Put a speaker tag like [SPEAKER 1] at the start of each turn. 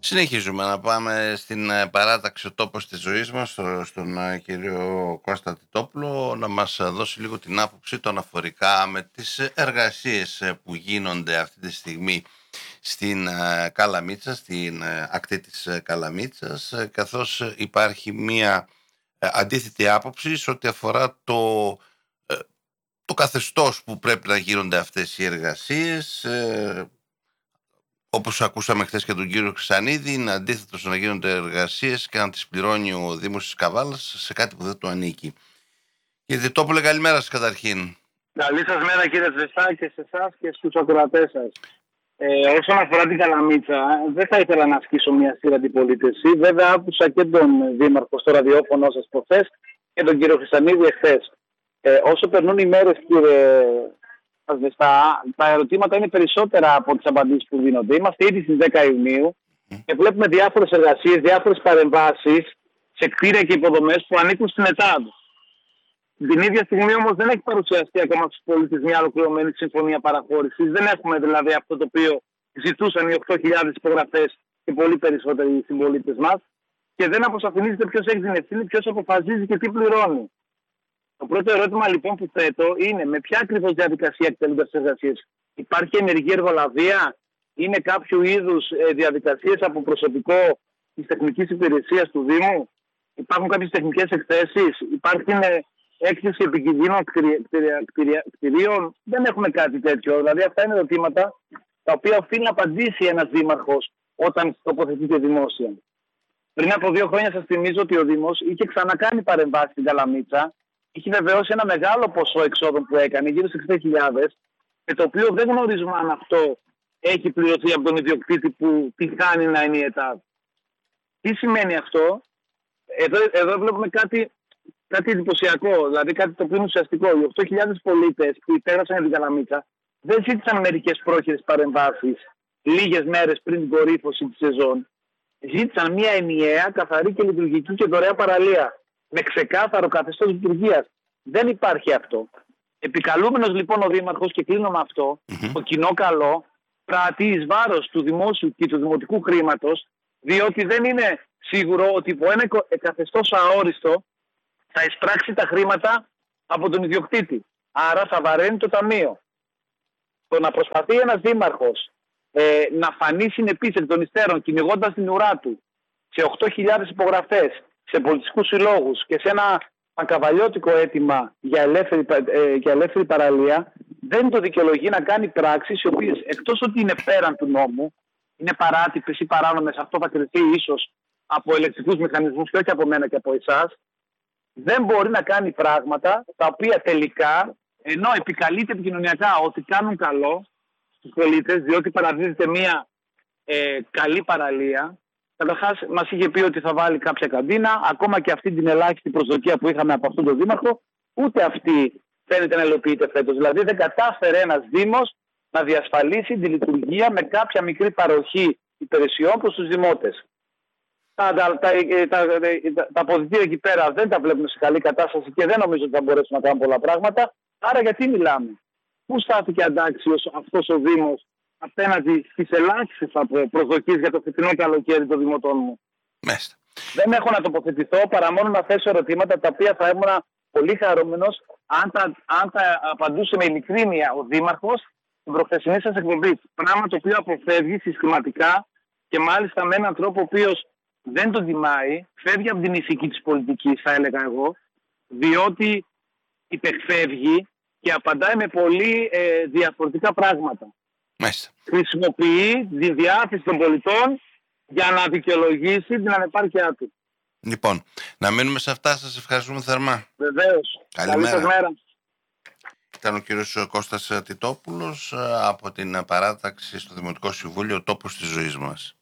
[SPEAKER 1] Συνεχίζουμε να πάμε στην παράταξη «Ο τόπος της ζωής μας», στον κύριο Κώστα Τιτόπουλο, να μας δώσει λίγο την άποψη του αναφορικά με τις εργασίες που γίνονται αυτή τη στιγμή στην Καλαμίτσα, στην ακτή της Καλαμίτσας, καθώς υπάρχει μία αντίθετη άποψη σε ό,τι αφορά το καθεστώς που πρέπει να γίνονται αυτές οι εργασίες. Όπως ακούσαμε χθες και τον κύριο Χρυσανίδη, είναι αντίθετος να γίνονται εργασίες και να τις πληρώνει ο Δήμος της Καβάλας σε κάτι που δεν του ανήκει. Κύριε Τιτόπουλε, καλημέρα σας καταρχήν.
[SPEAKER 2] Καλή σας μέρα κύριε Ζεστά και σε εσάς και στους ακροατές σας. Όσον αφορά την Καλαμίτσα, δεν θα ήθελα να ασκήσω μια σειρά αντιπολίτευση. Βέβαια, άκουσα και τον Δήμαρχο στο ραδιόφωνο σας προχθές και τον κύριο Χρυσανίδη εχθές. Όσο περνούν οι μέρες, κύριε Ζεστά, τα ερωτήματα είναι περισσότερα από τις απαντήσεις που δίνονται. Είμαστε ήδη στις 10 Ιουνίου και βλέπουμε διάφορες εργασίες, διάφορες παρεμβάσεις σε κτίρια και υποδομές που ανήκουν στην ΕΤΑΔ. Την ίδια στιγμή όμως δεν έχει παρουσιαστεί ακόμα στους πολίτες μια ολοκληρωμένη συμφωνία παραχώρησης. Δεν έχουμε δηλαδή αυτό το οποίο ζητούσαν οι 8.000 υπογραφές και πολύ περισσότεροι συμπολίτες μας. Και δεν αποσαφηνίζεται ποιος έχει την ευθύνη, ποιος αποφασίζει και τι πληρώνει. Το πρώτο ερώτημα λοιπόν που θέτω είναι με ποια ακριβώς διαδικασία εκτελούνται τις εργασίες. Υπάρχει ενεργή εργολαβία, είναι κάποιο είδους διαδικασίες από προσωπικό της τεχνικής υπηρεσίας του Δήμου, υπάρχουν κάποιες τεχνικές εκθέσεις, υπάρχει έκθεση επικινδύνων κτηρίων, δεν έχουμε κάτι τέτοιο. Δηλαδή αυτά είναι ερωτήματα τα οποία οφείλει να απαντήσει ένας δήμαρχος όταν τοποθετείται δημόσια. Πριν από 2 χρόνια σας θυμίζω ότι ο Δήμος είχε ξανακάνει παρεμβάσεις στην Καλαμίτσα, είχε βεβαιώσει ένα μεγάλο ποσό εξόδων που έκανε, γύρω στις 60.000, και το οποίο δεν γνωρίζουμε αν αυτό έχει πληρωθεί από τον ιδιοκτήτη που τη χάνει να είναι η ΕΤΑΔ. Τι σημαίνει αυτό? Εδώ βλέπουμε κάτι εντυπωσιακό, δηλαδή κάτι το οποίο είναι ουσιαστικό. Οι 8.000 πολίτες που υπέγραψαν για την Καλαμίτσα δεν ζήτησαν μερικές πρόχειρες παρεμβάσεις λίγες μέρες πριν την κορύφωση της σεζόν. Ζήτησαν μια ενιαία, καθαρή και λειτουργική και δωρεά παραλία με ξεκάθαρο καθεστώς λειτουργίας. Δεν υπάρχει αυτό. Επικαλούμενος λοιπόν ο Δήμαρχος, και κλείνω με αυτό, το κοινό καλό πράττει εις βάρος του δημόσιου και του δημοτικού χρήματος, διότι δεν είναι σίγουρο ότι υπό ένα καθεστώς αόριστο θα εισπράξει τα χρήματα από τον ιδιοκτήτη. Άρα θα βαραίνει το ταμείο. Το να προσπαθεί ένας δήμαρχος να φανεί συνεπής εκ των υστέρων, κυνηγώντας την ουρά του σε 8.000 υπογραφές, σε πολιτιστικούς συλλόγους και σε ένα ακαβαλιώτικο αίτημα για ελεύθερη παραλία, δεν το δικαιολογεί να κάνει πράξεις οι οποίες εκτός ότι είναι πέραν του νόμου, είναι παράτυπες ή παράνομες, αυτό θα κριθεί ίσως από ελεκτικούς μηχανισμούς και όχι από μένα και από εσάς. Δεν μπορεί να κάνει πράγματα τα οποία τελικά, ενώ επικαλείται επικοινωνιακά ότι κάνουν καλό στους πολίτες, διότι παραδίδεται μια καλή παραλία. Καταρχάς, μας είχε πει ότι θα βάλει κάποια καμπίνα, ακόμα και αυτή την ελάχιστη προσδοκία που είχαμε από αυτόν τον Δήμαρχο, ούτε αυτή φαίνεται να υλοποιείται φέτος. Δηλαδή, δεν κατάφερε ένας Δήμος να διασφαλίσει τη λειτουργία με κάποια μικρή παροχή υπηρεσιών προς τους δημότες. Τα αποδυτήρια εκεί πέρα δεν τα βλέπουμε σε καλή κατάσταση και δεν νομίζω ότι θα μπορέσουν να κάνουν πολλά πράγματα. Άρα γιατί μιλάμε? Πού στάθηκε αντάξιος αυτός ο Δήμος απέναντι στις ελάχιστες προσδοκίες για το φετινό καλοκαίρι των δημοτών μου?
[SPEAKER 1] Μάλιστα.
[SPEAKER 2] Δεν έχω να τοποθετηθώ παρά μόνο να θέσω ερωτήματα τα οποία θα ήμουν πολύ χαρούμενος αν τα απαντούσε με ειλικρίνεια ο Δήμαρχος στην προχθεσινή σας εκπομπή. Πράγμα το οποίο αποφεύγει συστηματικά και μάλιστα με έναν τρόπο ο οποίος δεν τον τιμάει, φεύγει από την ηθική της πολιτικής, θα έλεγα εγώ, διότι υπεκφεύγει και απαντάει με πολύ διαφορετικά πράγματα.
[SPEAKER 1] Μάλιστα.
[SPEAKER 2] Χρησιμοποιεί τη διάθεση των πολιτών για να δικαιολογήσει την ανεπάρκειά του.
[SPEAKER 1] Λοιπόν, να μείνουμε σε αυτά. Σας ευχαριστούμε θερμά.
[SPEAKER 2] Βεβαίως. Καλή σας μέρα.
[SPEAKER 1] Ήταν ο κύριος Κώστας Τιτόπουλος από την παράταξη στο Δημοτικό Συμβούλιο «Ο τόπος της ζωής μας».